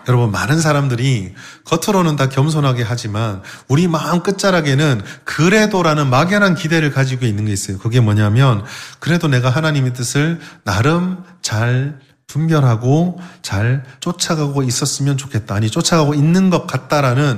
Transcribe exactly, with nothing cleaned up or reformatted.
여러분, 많은 사람들이 겉으로는 다 겸손하게 하지만 우리 마음 끝자락에는 그래도라는 막연한 기대를 가지고 있는 게 있어요. 그게 뭐냐면 그래도 내가 하나님의 뜻을 나름 잘 분별하고 잘 쫓아가고 있었으면 좋겠다. 아니, 쫓아가고 있는 것 같다라는